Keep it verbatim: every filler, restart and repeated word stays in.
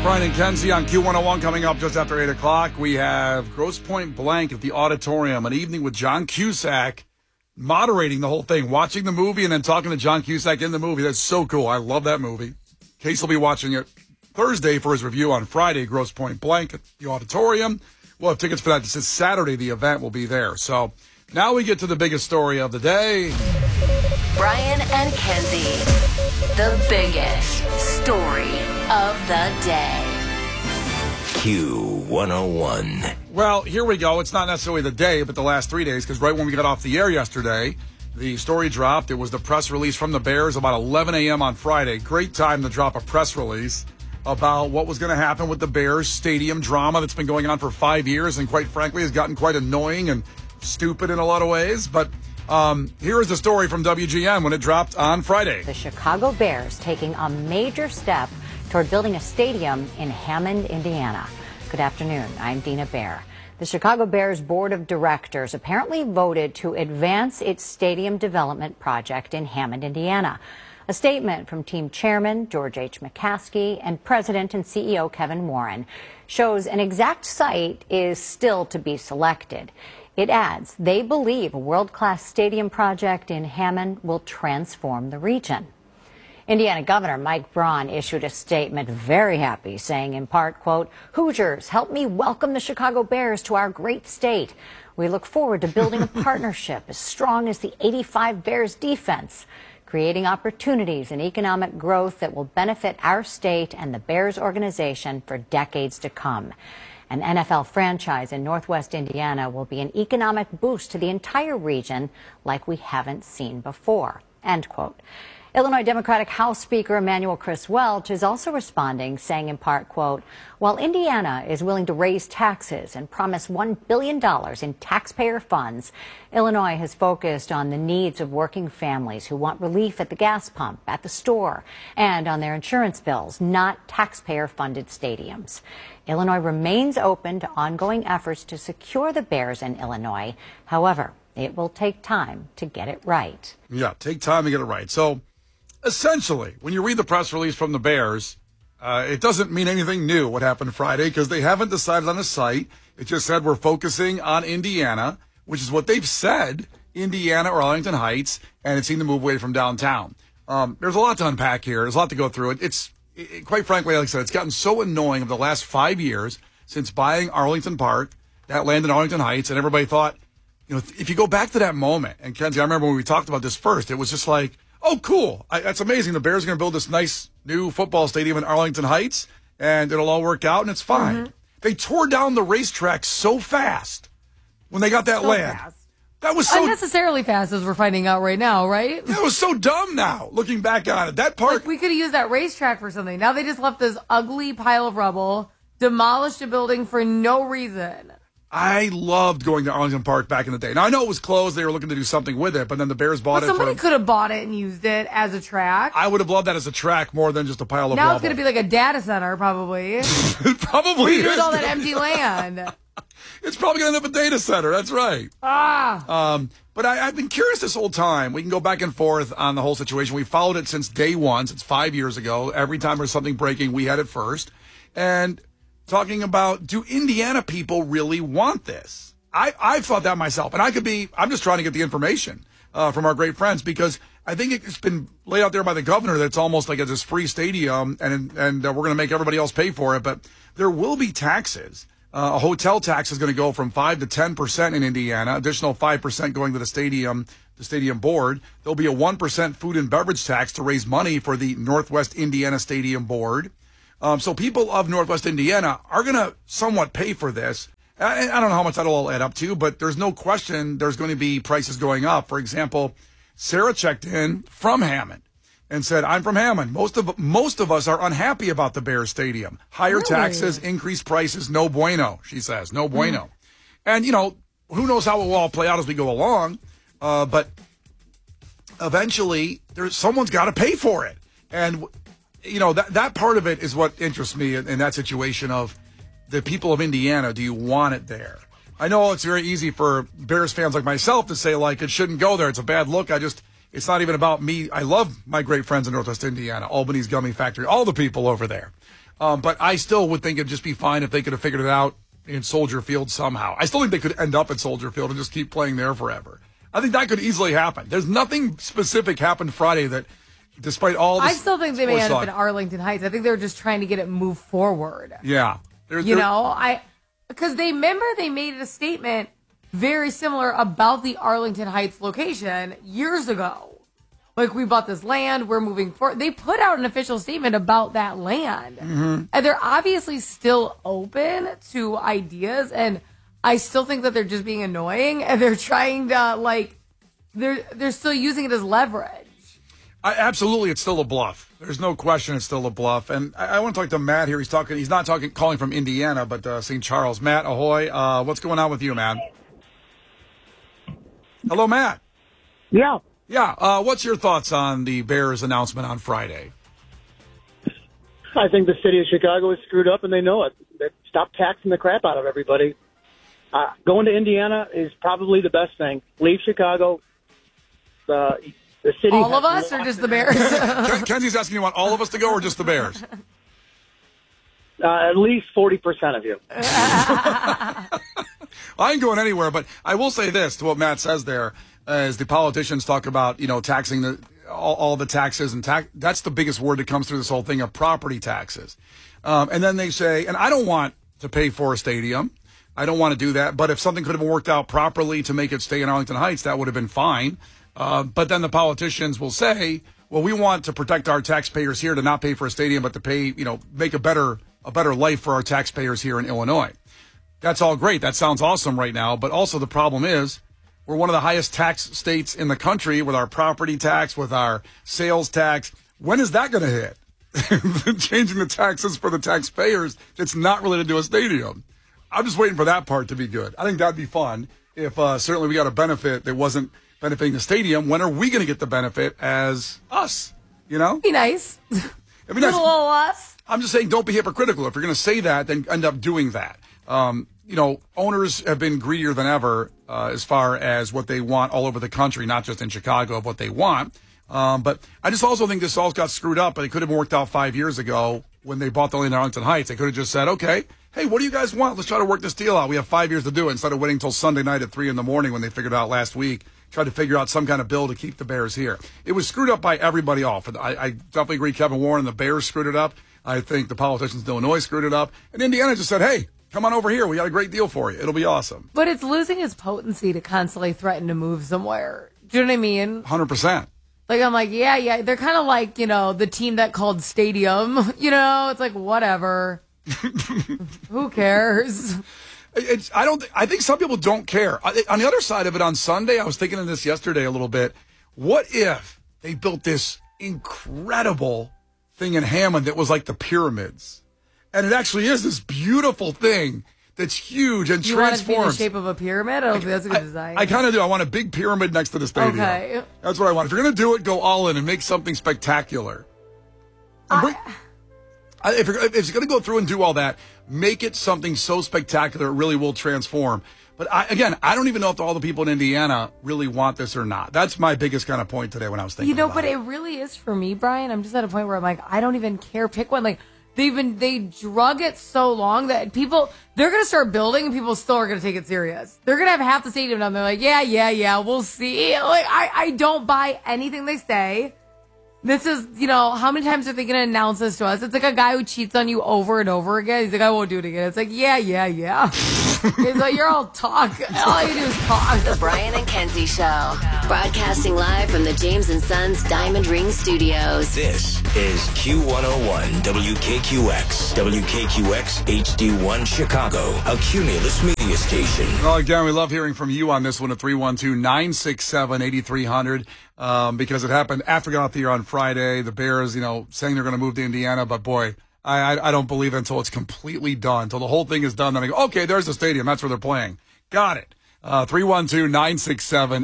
Brian and Kenzie on Q one oh one coming up just after eight o'clock. We have Grosse Pointe Blank at the Auditorium, an evening with John Cusack moderating the whole thing, watching the movie and then talking to John Cusack in the movie. That's so cool. I love that movie. Case will be watching it Thursday for his review on Friday, Grosse Pointe Blank at the Auditorium. We'll have tickets for that. This is Saturday. The event will be there. So now we get to the biggest story of the day. Brian and Kenzie, the biggest story of the day. Q one oh one. Well, here we go. It's not necessarily the day, but the last three days, because right when we got off the air yesterday, the story dropped. It was the press release from the Bears about eleven a.m. on Friday. Great time to drop a press release about what was going to happen with the Bears stadium drama that's been going on for five years and, quite frankly, has gotten quite annoying and stupid in a lot of ways. But um, here is the story from W G N when it dropped on Friday. The Chicago Bears taking a major step toward building a stadium in Hammond, Indiana. Good afternoon. I'm Dina Bair. The Chicago Bears Board of Directors apparently voted to advance its stadium development project in Hammond, Indiana. A statement from team chairman George H. McCaskey and president and C E O Kevin Warren shows an exact site is still to be selected. It adds they believe a world-class stadium project in Hammond will transform the region. Indiana Governor Mike Braun issued a statement very happy, saying in part, quote, "Hoosiers, help me welcome the Chicago Bears to our great state. We look forward to building a partnership as strong as the eighty-five Bears defense, creating opportunities and economic growth that will benefit our state and the Bears organization for decades to come. An N F L franchise in Northwest Indiana will be an economic boost to the entire region like we haven't seen before," end quote. Illinois Democratic House Speaker Emanuel Chris Welch is also responding, saying in part, quote, "While Indiana is willing to raise taxes and promise one billion dollars in taxpayer funds, Illinois has focused on the needs of working families who want relief at the gas pump, at the store, and on their insurance bills, not taxpayer-funded stadiums. Illinois remains open to ongoing efforts to secure the Bears in Illinois. However, it will take time to get it right." Yeah, take time to get it right. So, essentially, when you read the press release from the Bears, uh, it doesn't mean anything new what happened Friday because they haven't decided on a site. It just said we're focusing on Indiana, which is what they've said, Indiana or Arlington Heights, and it seemed to move away from downtown. Um, there's a lot to unpack here. There's a lot to go through. It, it's, it, quite frankly, like I said, it's gotten so annoying over the last five years since buying Arlington Park, that land in Arlington Heights, and everybody thought, you know, if you go back to that moment, and Kenzie, I remember when we talked about this first, it was just like, oh, cool. I, that's amazing. The Bears are going to build this nice new football stadium in Arlington Heights, and it'll all work out, and it's fine. Mm-hmm. They tore down the racetrack so fast when they got that so land. Fast. That was so unnecessarily fast, as we're finding out right now, right? That was so dumb now, looking back on it. That park. Like we could have used that racetrack for something. Now they just left this ugly pile of rubble, demolished a building for no reason. I loved going to Arlington Park back in the day. Now, I know it was closed. They were looking to do something with it, but then the Bears bought but it. Somebody for, could have bought it and used it as a track. I would have loved that as a track more than just a pile of now rubble. Now it's going to be like a data center, probably. It probably is. With all that empty land. It's probably going to end up a data center. That's right. Ah. Um, but I, I've been curious this whole time. We can go back and forth on the whole situation. We followed it since day one, since five years ago. Every time there's something breaking, we had it first. And talking about, do Indiana people really want this? I, I've thought that myself, and I could be, I'm just trying to get the information uh, from our great friends because I think it's been laid out there by the governor that it's almost like it's this free stadium and and uh, we're going to make everybody else pay for it, but there will be taxes. Uh, a hotel tax is going to go from five to ten percent in Indiana, additional five percent going to the stadium, the stadium board. There'll be a one percent food and beverage tax to raise money for the Northwest Indiana Stadium Board. Um, so people of Northwest Indiana are going to somewhat pay for this. I, I don't know how much that'll all add up to, but there's no question there's going to be prices going up. For example, Sarah checked in from Hammond and said, I'm from Hammond. Most of most of us are unhappy about the Bears Stadium. Higher really? taxes, increased prices, no bueno, she says. No bueno. Mm. And, you know, who knows how it will all play out as we go along. Uh, but eventually, there's someone's got to pay for it. And, you know, that, that part of it is what interests me in, in that situation of, the people of Indiana, do you want it there? I know it's very easy for Bears fans like myself to say, like, it shouldn't go there. It's a bad look. I just, it's not even about me. I love my great friends in Northwest Indiana, Albany's Gummy Factory, all the people over there. Um, but I still would think it'd just be fine if they could have figured it out in Soldier Field somehow. I still think they could end up at Soldier Field and just keep playing there forever. I think that could easily happen. There's nothing specific happened Friday that, despite all this, I still think they may end up in Arlington Heights. I think they're just trying to get it moved forward. Yeah. They're, you they're, know, I because they remember they made a statement very similar about the Arlington Heights location years ago. Like, we bought this land, we're moving forward. They put out an official statement about that land. Mm-hmm. And they're obviously still open to ideas. And I still think that they're just being annoying. And they're trying to, like, they're they're still using it as leverage. I, absolutely, it's still a bluff. There's no question it's still a bluff. And I, I want to talk to Matt here. He's talking. He's not talking, calling from Indiana, but uh, Saint Charles. Matt, ahoy. Uh, what's going on with you, man? Hello, Matt. Yeah. Yeah, uh, what's your thoughts on the Bears announcement on Friday? I think the city of Chicago is screwed up, and they know it. They stop taxing the crap out of everybody. Uh, going to Indiana is probably the best thing. Leave Chicago. Uh, the city. All of us, or just the Bears? Ken- Kenzie's asking, you want all of us to go, or just the Bears? Uh, at least forty percent of you. I ain't going anywhere, but I will say this to what Matt says there. As the politicians talk about, you know, taxing the all, all the taxes and tax, that's the biggest word that comes through this whole thing of property taxes. Um, and then they say, and I don't want to pay for a stadium. I don't want to do that. But if something could have been worked out properly to make it stay in Arlington Heights, that would have been fine. Uh, but then the politicians will say, well, we want to protect our taxpayers here to not pay for a stadium, but to pay, you know, make a better a better life for our taxpayers here in Illinois. That's all great. That sounds awesome right now. But also the problem is, we're one of the highest tax states in the country with our property tax, with our sales tax. When is that going to hit? Changing the taxes for the taxpayers, it's not related to a stadium. I'm just waiting for that part to be good. I think that'd be fun if uh, certainly we got a benefit that wasn't benefiting the stadium. When are we going to get the benefit as us? You know? Be nice. It'd be nice. A little us. I'm just saying, don't be hypocritical. If you're going to say that, then end up doing that. Um, you know, owners have been greedier than ever uh, as far as what they want all over the country, not just in Chicago, of what they want. Um, but I just also think this all got screwed up, but it could have worked out five years ago when they bought the land in Arlington Heights. They could have just said, okay, hey, what do you guys want? Let's try to work this deal out. We have five years to do it instead of waiting until Sunday night at three in the morning when they figured it out last week, tried to figure out some kind of bill to keep the Bears here. It was screwed up by everybody off. I, I definitely agree Kevin Warren and the Bears screwed it up. I think the politicians in Illinois screwed it up. And Indiana just said, hey, come on over here. We got a great deal for you. It'll be awesome. But it's losing its potency to constantly threaten to move somewhere. Do you know what I mean? one hundred percent. Like, I'm like, yeah, yeah. They're kind of like, you know, the team that called Stadium. You know, it's like, whatever. Who cares? It's, I don't. I think some people don't care. I, on the other side of it, on Sunday, I was thinking of this yesterday a little bit. What if they built this incredible thing in Hammond that was like the pyramids? And it actually is this beautiful thing that's huge and you transforms. You want it to be the shape of a pyramid? I don't think that's a good design. I, I kind of do. I want a big pyramid next to the stadium. Okay. That's what I want. If you're going to do it, go all in and make something spectacular. And bring, I, if you're, if you're going to go through and do all that, make it something so spectacular it really will transform. But I, again, I don't even know if all the people in Indiana really want this or not. That's my biggest kind of point today when I was thinking You know, about but it. it really is for me, Brian. I'm just at a point where I'm like, I don't even care. Pick one. Like, They've been, they drug it so long that people, they're going to start building and people still are going to take it serious. They're going to have half the stadium done. They're like, yeah, yeah, yeah, we'll see. Like, I, I don't buy anything they say. This is, you know, how many times are they going to announce this to us? It's like a guy who cheats on you over and over again. He's like, I won't do it again. It's like, yeah, yeah, yeah. It's like, you're all talk. All you do is talk. The Brian and Kenzie Show. Broadcasting live from the James and Sons Diamond Ring Studios. This is Q one oh one W K Q X, W K Q X H D one Chicago, a Cumulus media station. Well, again, we love hearing from you on this one at three one two, nine six seven, eight three zero zero. Um, because it happened after we got off the air on Friday. The Bears, you know, saying they're going to move to Indiana, but boy, I, I I don't believe it until it's completely done, until the whole thing is done. Then I go, okay, there's the stadium. That's where they're playing. Got it. Uh, three one two, nine six seven,